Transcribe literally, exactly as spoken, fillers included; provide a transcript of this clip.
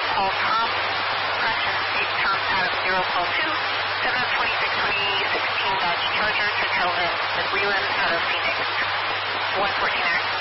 Paul Tom, correction, eight Tom Adam zero call two, seven twenty-six twenty sixteen Dodge Charger to Kelvin with Leland out of Phoenix, one fourteen X.